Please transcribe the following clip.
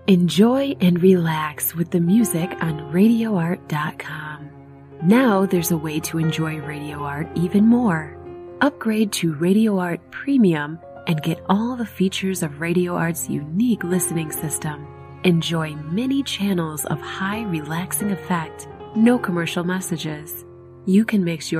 Enjoy and relax with the music on RadioArt.com. Now there's a way to enjoy Radio Art even more. Upgrade to Radio Art Premium and get all the features of Radio Art's unique listening system. Enjoy many channels of high relaxing effect, no commercial messages. You can mix your